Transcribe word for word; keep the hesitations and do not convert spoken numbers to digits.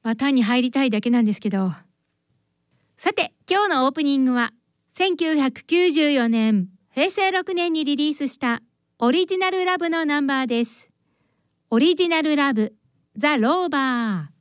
まあ、単に入りたいだけなんですけど。さて今日のオープニングはせんきゅうひゃくきゅうじゅうよねんへいせいろくねんにリリースしたオリジナルラブのナンバーです。オリジナルラブザ・ローバー。